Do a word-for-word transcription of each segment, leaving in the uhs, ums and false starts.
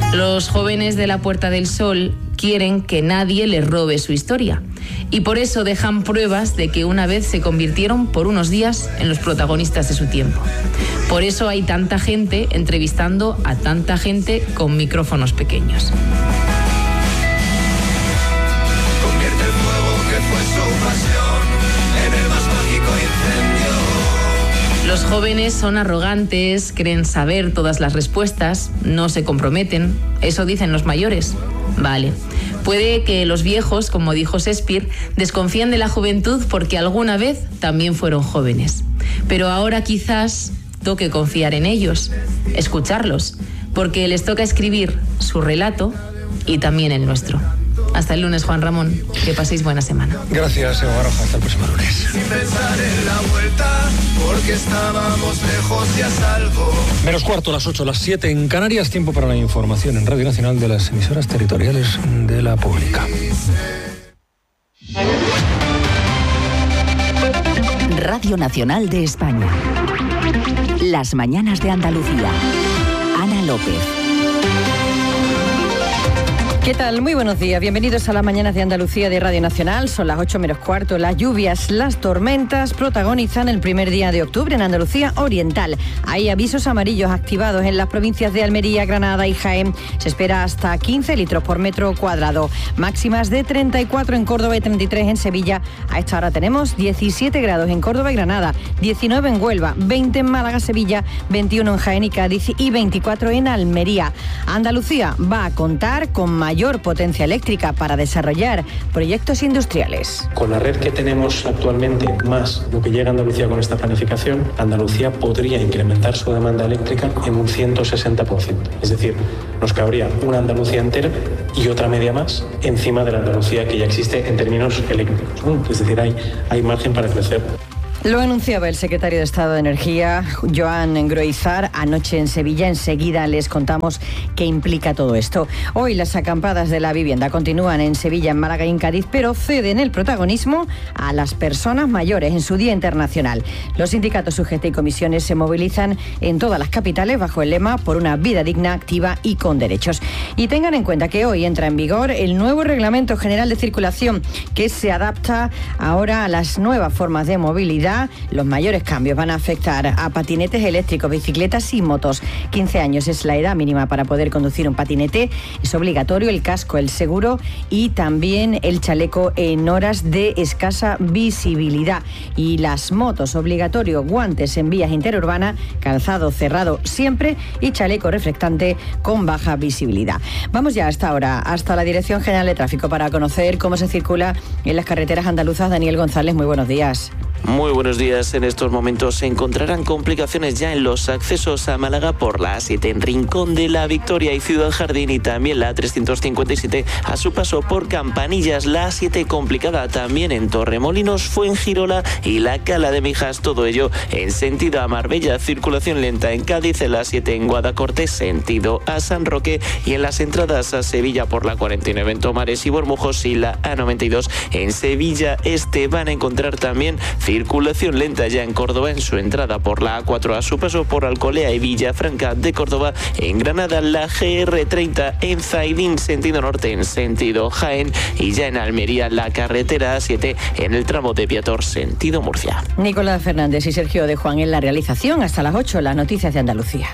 Los jóvenes de la Puerta del Sol quieren que nadie les robe su historia y por eso dejan pruebas de que una vez se convirtieron por unos días en los protagonistas de su tiempo. Por eso hay tanta gente entrevistando a tanta gente con micrófonos pequeños. Convierte el fuego que fue su pasión en el más mágico incendio. Los jóvenes son arrogantes, creen saber todas las respuestas, no se comprometen. Eso dicen los mayores. Vale. Puede que los viejos, como dijo Shakespeare, desconfíen de la juventud porque alguna vez también fueron jóvenes. Pero ahora quizás toque confiar en ellos, escucharlos, porque les toca escribir su relato y también el nuestro. Hasta el lunes, Juan Ramón. Que paséis buena semana. Gracias, Eva Baroja. Hasta el próximo lunes. Sin pensar en la vuelta, porque estábamos lejos y a salvo. Menos cuarto, las ocho, las siete en Canarias. Tiempo para la información en Radio Nacional de las emisoras territoriales de la pública. Radio Nacional de España. Las mañanas de Andalucía. Ana López. ¿Qué tal? Muy buenos días. Bienvenidos a las mañanas de Andalucía de Radio Nacional. Son las ocho menos cuarto. Las lluvias, las tormentas protagonizan el primer día de octubre en Andalucía Oriental. Hay avisos amarillos activados en las provincias de Almería, Granada y Jaén. Se espera hasta quince litros por metro cuadrado. Máximas de treinta y cuatro en Córdoba y treinta y tres en Sevilla. A esta hora tenemos diecisiete grados en Córdoba y Granada, diecinueve en Huelva, veinte en Málaga, Sevilla, veintiuno en Jaén y Cádiz y veinticuatro en Almería. Andalucía va a contar con mayor mayor potencia eléctrica para desarrollar proyectos industriales. Con la red que tenemos actualmente, más lo que llega a Andalucía con esta planificación, Andalucía podría incrementar su demanda eléctrica en un ciento sesenta por ciento. Es decir, nos cabría una Andalucía entera y otra media más encima de la Andalucía que ya existe en términos eléctricos, ¿no? Es decir, hay, hay margen para crecer. Lo anunciaba el secretario de Estado de Energía, Joan Groizar, anoche en Sevilla. Enseguida les contamos qué implica todo esto. Hoy las acampadas de la vivienda continúan en Sevilla, en Málaga y en Cádiz, pero ceden el protagonismo a las personas mayores en su Día Internacional. Los sindicatos U G T y comisiones se movilizan en todas las capitales bajo el lema por una vida digna, activa y con derechos. Y tengan en cuenta que hoy entra en vigor el nuevo Reglamento General de Circulación, que se adapta ahora a las nuevas formas de movilidad. Los mayores cambios van a afectar a patinetes eléctricos, bicicletas y motos. quince años es la edad mínima para poder conducir un patinete. Es obligatorio el casco, el seguro y también el chaleco en horas de escasa visibilidad. Y las motos, obligatorio guantes en vías interurbanas, calzado cerrado siempre y chaleco reflectante con baja visibilidad. Vamos ya hasta ahora, hasta la Dirección General de Tráfico para conocer cómo se circula en las carreteras andaluzas. Daniel González, muy buenos días. Muy buenos días. En estos momentos se encontrarán complicaciones ya en los accesos a Málaga por la A siete en Rincón de la Victoria y Ciudad Jardín, y también la trescientos cincuenta y siete a su paso por Campanillas. La A siete complicada también en Torremolinos, Fuengirola y la Cala de Mijas. Todo ello en sentido a Marbella. Circulación lenta en Cádiz, la A siete en Guadacorte, sentido a San Roque, y en las entradas a Sevilla por la cuarenta y nueve en Tomares y Bormujos y la A noventa y dos en Sevilla Este. Van a encontrar también circulación lenta ya en Córdoba en su entrada por la A cuatro a su paso por Alcolea y Villafranca de Córdoba. En Granada la G R treinta en Zaidín sentido norte en sentido Jaén, y ya en Almería la carretera A siete en el tramo de Piator sentido Murcia. Nicolás Fernández y Sergio de Juan en la realización. Hasta las ocho, las noticias de Andalucía.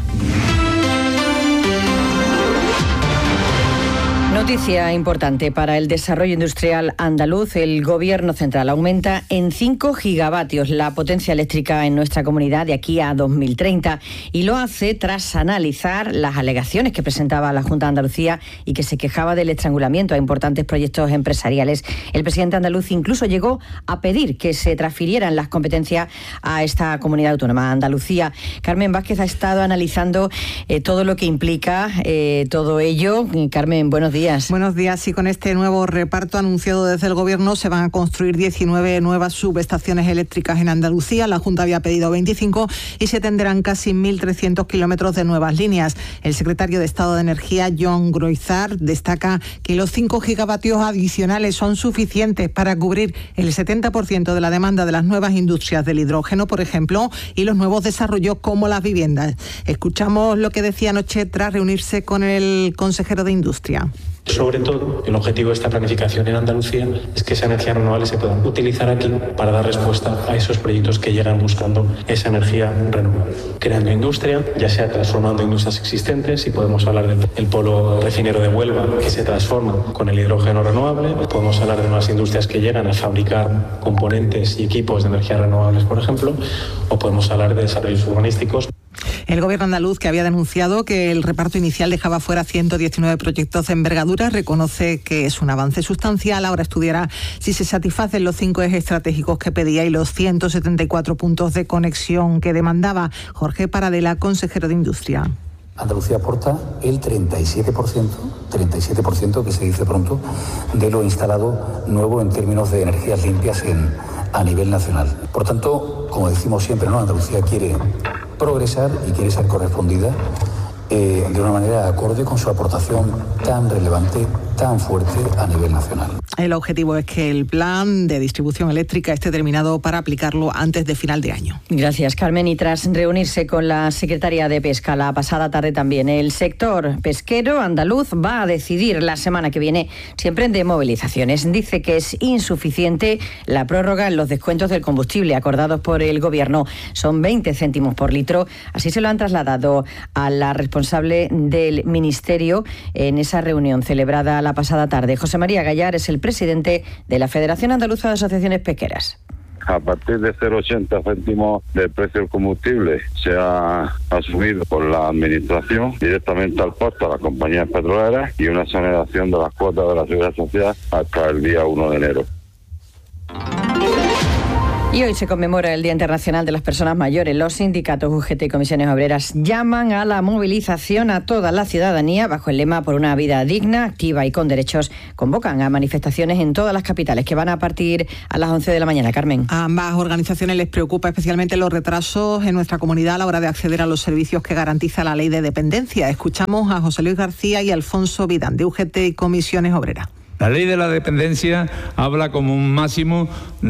Noticia importante para el desarrollo industrial andaluz. El Gobierno central aumenta en cinco gigavatios la potencia eléctrica en nuestra comunidad de aquí a dos mil treinta, y lo hace tras analizar las alegaciones que presentaba la Junta de Andalucía y que se quejaba del estrangulamiento a importantes proyectos empresariales. El presidente andaluz incluso llegó a pedir que se transfirieran las competencias a esta comunidad autónoma, Andalucía. Carmen Vázquez ha estado analizando eh, todo lo que implica eh, todo ello. Carmen, buenos días. días. Buenos días. Y con este nuevo reparto anunciado desde el Gobierno se van a construir diecinueve nuevas subestaciones eléctricas en Andalucía. La Junta había pedido veinticinco y se tenderán casi mil trescientos kilómetros de nuevas líneas. El secretario de Estado de Energía, Joan Groizar, destaca que los cinco gigavatios adicionales son suficientes para cubrir el setenta por ciento de la demanda de las nuevas industrias del hidrógeno, por ejemplo, y los nuevos desarrollos como las viviendas. Escuchamos lo que decía anoche tras reunirse con el consejero de Industria. Sobre todo, el objetivo de esta planificación en Andalucía es que esas energías renovables se puedan utilizar aquí para dar respuesta a esos proyectos que llegan buscando esa energía renovable. Creando industria, ya sea transformando industrias existentes, y podemos hablar del polo refinero de Huelva, que se transforma con el hidrógeno renovable. Podemos hablar de nuevas industrias que llegan a fabricar componentes y equipos de energías renovables, por ejemplo, o podemos hablar de desarrollos urbanísticos. El Gobierno andaluz, que había denunciado que el reparto inicial dejaba fuera ciento diecinueve proyectos de envergadura, reconoce que es un avance sustancial. Ahora estudiará si se satisfacen los cinco ejes estratégicos que pedía y los ciento setenta y cuatro puntos de conexión que demandaba. Jorge Paradela, consejero de Industria. Andalucía aporta el treinta y siete por ciento, treinta y siete por ciento que se dice pronto, de lo instalado nuevo en términos de energías limpias en, a nivel nacional. Por tanto, como decimos siempre, ¿no? Andalucía quiere progresar y quiere ser correspondida eh, de una manera acorde con su aportación tan relevante, tan fuerte a nivel nacional. El objetivo es que el plan de distribución eléctrica esté terminado para aplicarlo antes de final de año. Gracias, Carmen. Y tras reunirse con la Secretaría de Pesca la pasada tarde también, el sector pesquero andaluz va a decidir la semana que viene si emprende movilizaciones. Dice que es insuficiente la prórroga en los descuentos del combustible acordados por el Gobierno. Son veinte céntimos por litro. Así se lo han trasladado a la responsable del Ministerio en esa reunión celebrada la pasada tarde. José María Gallar es el presidente de la Federación Andaluza de Asociaciones Pesqueras. A partir de cero coma ochenta céntimos del precio del combustible se ha asumido por la Administración directamente al puerto a las compañías petroleras y una exoneración de las cuotas de la Seguridad Social hasta el día uno de enero. Y hoy se conmemora el Día Internacional de las Personas Mayores. Los sindicatos U G T y comisiones obreras llaman a la movilización a toda la ciudadanía bajo el lema por una vida digna, activa y con derechos. Convocan a manifestaciones en todas las capitales que van a partir a las once de la mañana. Carmen. A ambas organizaciones les preocupa especialmente los retrasos en nuestra comunidad a la hora de acceder a los servicios que garantiza la ley de dependencia. Escuchamos a José Luis García y Alfonso Vidán de U G T y comisiones obreras. La ley de la dependencia habla como un máximo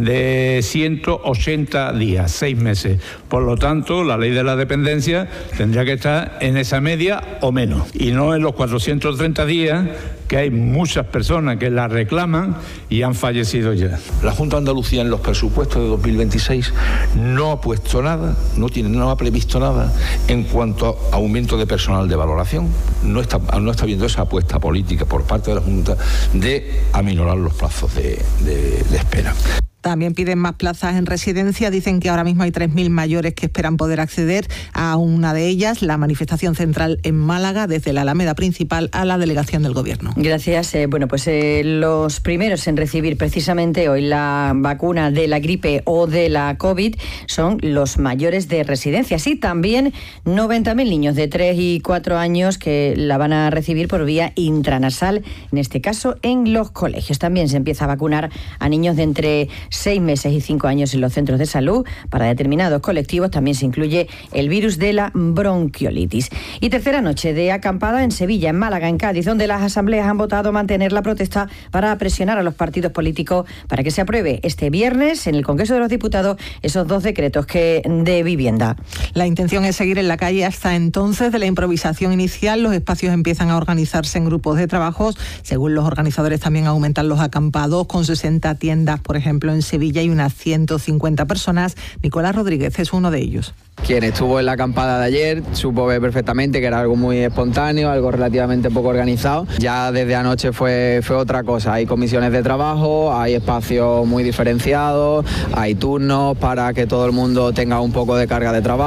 de ciento ochenta días, seis meses. Por lo tanto, la ley de la dependencia tendría que estar en esa media o menos, y no en los cuatrocientos treinta días, que hay muchas personas que la reclaman y han fallecido ya. La Junta de Andalucía en los presupuestos de dos mil veintiséis no ha puesto nada, no tiene, no ha previsto nada en cuanto a aumento de personal de valoración. No está, no está viendo esa apuesta política por parte de la Junta de aminorar los plazos de, de, de espera. También piden más plazas en residencia. Dicen que ahora mismo hay tres mil mayores que esperan poder acceder a una de ellas, la manifestación central en Málaga, desde la Alameda Principal a la delegación del Gobierno. Gracias. Eh, bueno, pues eh, los primeros en recibir precisamente hoy la vacuna de la gripe o de la COVID son los mayores de residencias y también noventa mil niños de tres y cuatro años que la van a recibir por vía intranasal, en este caso en los colegios. También se empieza a vacunar a niños de entre seis meses y cinco años en los centros de salud. Para determinados colectivos también se incluye el virus de la bronquiolitis. Y tercera noche de acampada en Sevilla, en Málaga, en Cádiz, donde las asambleas han votado mantener la protesta para presionar a los partidos políticos para que se apruebe este viernes en el Congreso de los Diputados esos dos decretos que de vivienda. La intención es seguir en la calle hasta entonces. De la improvisación inicial, los espacios empiezan a organizarse en grupos de trabajos. Según los organizadores, también aumentan los acampados, con sesenta tiendas, por ejemplo, en Sevilla y unas ciento cincuenta personas. Nicolás Rodríguez es uno de ellos. Quien estuvo en la acampada de ayer supo ver perfectamente que era algo muy espontáneo, algo relativamente poco organizado. Ya desde anoche fue, fue otra cosa. Hay comisiones de trabajo, hay espacios muy diferenciados, hay turnos para que todo el mundo tenga un poco de carga de trabajo.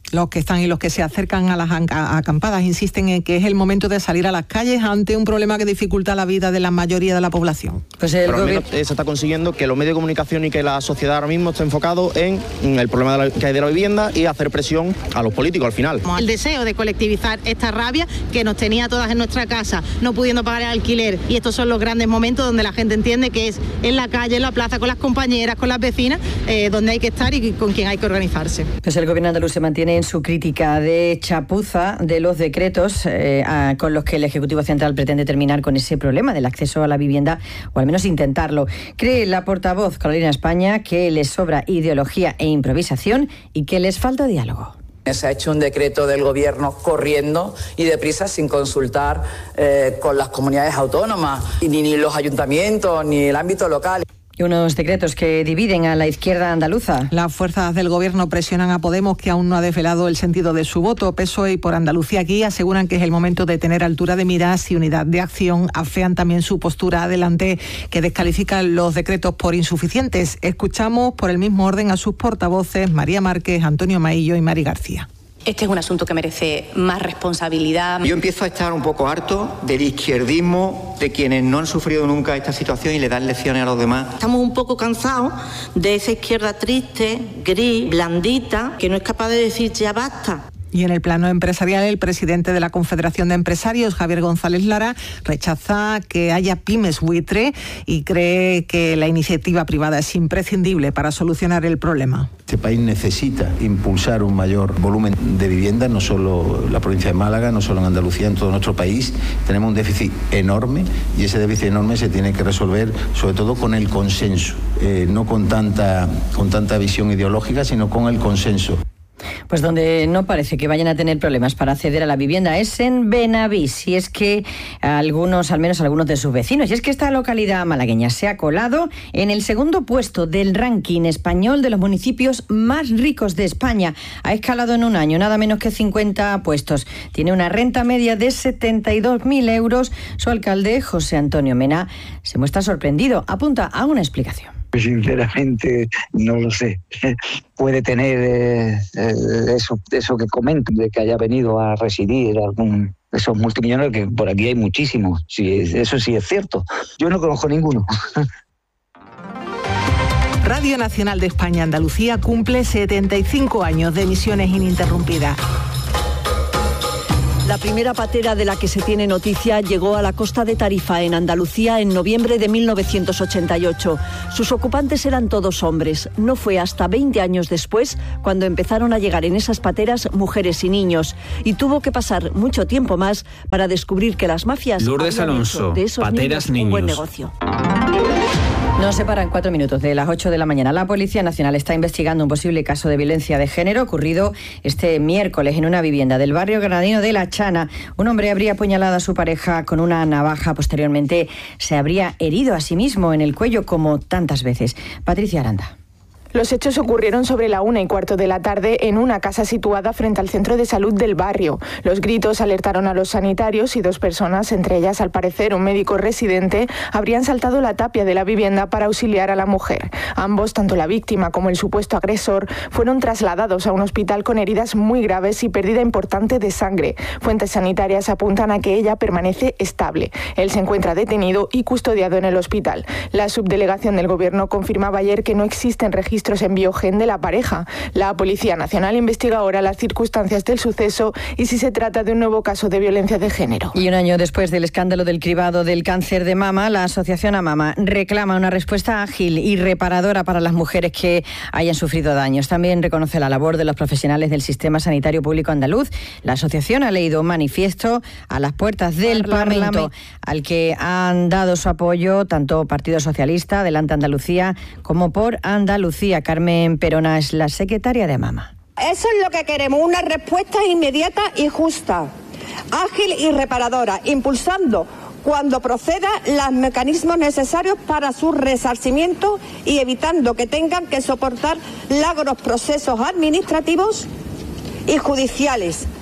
Los que están y los que se acercan a las acampadas insisten en que es el momento de salir a las calles ante un problema que dificulta la vida de la mayoría de la población. Pues el Pero al menos se está consiguiendo que los medios de comunicación y que la sociedad ahora mismo esté enfocado en el problema de la, que hay de la vivienda y hacer presión a los políticos al final. El deseo de colectivizar esta rabia que nos tenía todas en nuestra casa, no pudiendo pagar el alquiler, y estos son los grandes momentos donde la gente entiende que es en la calle, en la plaza, con las compañeras, con las vecinas, eh, donde hay que estar y con quien hay que organizarse. Pues el gobierno andaluz se mantiene en su crítica de chapuza de los decretos eh, a, con los que el Ejecutivo Central pretende terminar con ese problema del acceso a la vivienda, o al menos intentarlo. Cree la portavoz Carolina España que les sobra ideología e improvisación y que les falta diálogo. Se ha hecho un decreto del gobierno corriendo y deprisa, sin consultar eh, con las comunidades autónomas, y ni, ni los ayuntamientos, ni el ámbito local. Y unos decretos que dividen a la izquierda andaluza. Las fuerzas del gobierno presionan a Podemos, que aún no ha desvelado el sentido de su voto. P S O E y Por Andalucía aquí aseguran que es el momento de tener altura de miras y unidad de acción. Afean también su postura adelante, que descalifican los decretos por insuficientes. Escuchamos por el mismo orden a sus portavoces María Márquez, Antonio Maillo y Mari García. Este es un asunto que merece más responsabilidad. Yo empiezo a estar un poco harto del izquierdismo de quienes no han sufrido nunca esta situación y le dan lecciones a los demás. Estamos un poco cansados de esa izquierda triste, gris, blandita, que no es capaz de decir ya basta. Y en el plano empresarial, el presidente de la Confederación de Empresarios, Javier González Lara, rechaza que haya pymes buitre y cree que la iniciativa privada es imprescindible para solucionar el problema. Este país necesita impulsar un mayor volumen de viviendas, no solo la provincia de Málaga, no solo en Andalucía, en todo nuestro país. Tenemos un déficit enorme y ese déficit enorme se tiene que resolver sobre todo con el consenso, eh, no con tanta, con tanta visión ideológica, sino con el consenso. Pues donde no parece que vayan a tener problemas para acceder a la vivienda es en Benavís, y es que algunos, al menos algunos de sus vecinos, y es que esta localidad malagueña se ha colado en el segundo puesto del ranking español de los municipios más ricos de España. Ha escalado en un año nada menos que cincuenta puestos. Tiene una renta media de setenta y dos mil euros. Su alcalde, José Antonio Mena, se muestra sorprendido. Apunta a una explicación. Sinceramente no lo sé. Puede tener eh, eso, eso que comento, de que haya venido a residir algún de esos multimillonarios, que por aquí hay muchísimos. Sí, eso sí es cierto. Yo no conozco ninguno. Radio Nacional de España Andalucía cumple setenta y cinco años de emisiones ininterrumpidas. La primera patera de la que se tiene noticia llegó a la costa de Tarifa, en Andalucía, en noviembre de mil novecientos ochenta y ocho. Sus ocupantes eran todos hombres. No fue hasta veinte años después cuando empezaron a llegar en esas pateras mujeres y niños. Y tuvo que pasar mucho tiempo más para descubrir que las mafias Lourdes habían Alonso, hecho de esos pateras niños un buen niños. negocio. Nos separan cuatro minutos de las ocho de la mañana. La Policía Nacional está investigando un posible caso de violencia de género ocurrido este miércoles en una vivienda del barrio granadino de La Chana. Un hombre habría apuñalado a su pareja con una navaja. Posteriormente se habría herido a sí mismo en el cuello, como tantas veces. Patricia Aranda. Los hechos ocurrieron sobre la una y cuarto de la tarde en una casa situada frente al centro de salud del barrio. Los gritos alertaron a los sanitarios y dos personas, entre ellas al parecer un médico residente, habrían saltado la tapia de la vivienda para auxiliar a la mujer. Ambos, tanto la víctima como el supuesto agresor, fueron trasladados a un hospital con heridas muy graves y pérdida importante de sangre. Fuentes sanitarias apuntan a que ella permanece estable. Él se encuentra detenido y custodiado en el hospital. La subdelegación del Gobierno confirmaba ayer que no existen registros en Biogen de la pareja. La Policía Nacional investiga ahora las circunstancias del suceso y si se trata de un nuevo caso de violencia de género. Y un año después del escándalo del cribado del cáncer de mama, la Asociación AMAMA reclama una respuesta ágil y reparadora para las mujeres que hayan sufrido daños. También reconoce la labor de los profesionales del Sistema Sanitario Público Andaluz. La asociación ha leído un manifiesto a las puertas del Parlamento, Parlamento al que han dado su apoyo tanto Partido Socialista, Adelante Andalucía, como Por Andalucía. Carmen Perona es la secretaria de AMAMA. Eso es lo que queremos, una respuesta inmediata y justa, ágil y reparadora, impulsando cuando proceda los mecanismos necesarios para su resarcimiento y evitando que tengan que soportar largos procesos administrativos y judiciales.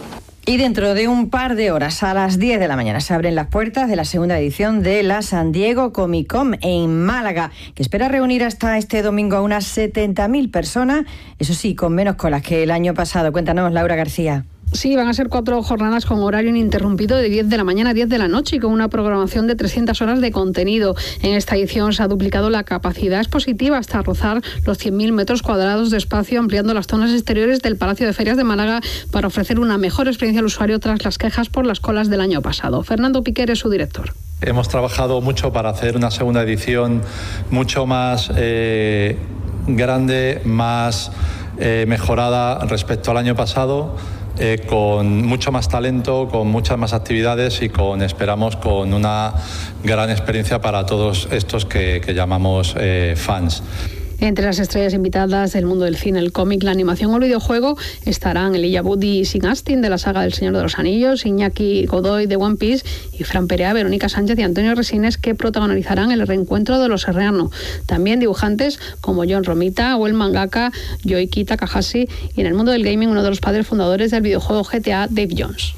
Y dentro de un par de horas, a las diez de la mañana, se abren las puertas de la segunda edición de la San Diego Comic Con en Málaga, que espera reunir hasta este domingo a unas setenta mil personas, eso sí, con menos colas que el año pasado. Cuéntanos, Laura García. Sí, van a ser cuatro jornadas con horario ininterrumpido de diez de la mañana a diez de la noche y con una programación de trescientas horas de contenido. En esta edición se ha duplicado la capacidad expositiva hasta rozar los cien mil metros cuadrados de espacio, ampliando las zonas exteriores del Palacio de Ferias de Málaga para ofrecer una mejor experiencia al usuario tras las quejas por las colas del año pasado. Fernando Piquer es su director. Hemos trabajado mucho para hacer una segunda edición mucho más eh, grande, más eh, mejorada respecto al año pasado. Eh, con mucho más talento, con muchas más actividades y con, esperamos, con una gran experiencia para todos estos que, que llamamos eh, fans. Entre las estrellas invitadas del mundo del cine, el cómic, la animación o el videojuego estarán Elijah Wood y Sean Astin de la saga del Señor de los Anillos, Iñaki Godoy de One Piece y Fran Perea, Verónica Sánchez y Antonio Resines, que protagonizarán el reencuentro de los Serrano. También dibujantes como John Romita o el mangaka Yoiki Takahashi, y en el mundo del gaming uno de los padres fundadores del videojuego G T A, Dave Jones.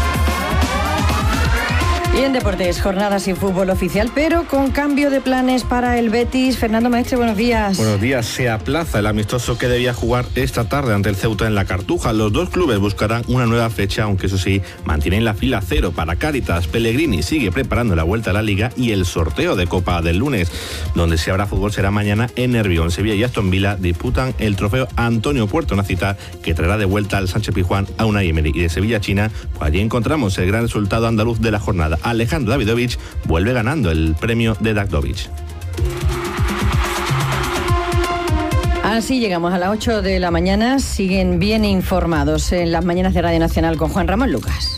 Y en deportes, jornada sin fútbol oficial, pero con cambio de planes para el Betis. Fernando Maestre, buenos días. Buenos días. Se aplaza el amistoso que debía jugar esta tarde ante el Ceuta en la Cartuja. Los dos clubes buscarán una nueva fecha, aunque eso sí, mantienen la fila cero para Cáritas. Pellegrini sigue preparando la vuelta a la Liga y el sorteo de Copa del lunes. Donde se habrá fútbol será mañana en Nervión. Sevilla y Aston Villa disputan el trofeo Antonio Puerto, una cita que traerá de vuelta al Sánchez Pizjuán a Unai Emery. Y de Sevilla a China, pues allí encontramos el gran resultado andaluz de la jornada. Alejandro Davidovich vuelve ganando el premio de Davidovich. Así llegamos a las ocho de la mañana. Siguen bien informados en las mañanas de Radio Nacional con Juan Ramón Lucas.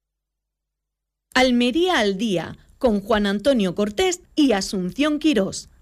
Almería al día, con Juan Antonio Cortés y Asunción Quirós.